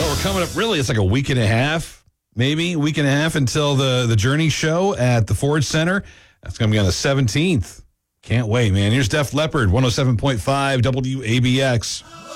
we're coming up, really, it's like a week and a half, maybe a week and a half until the Journey show at the Ford Center. That's going to be on the 17th. Can't wait, man. Here's Def Leppard, 107.5 WABX.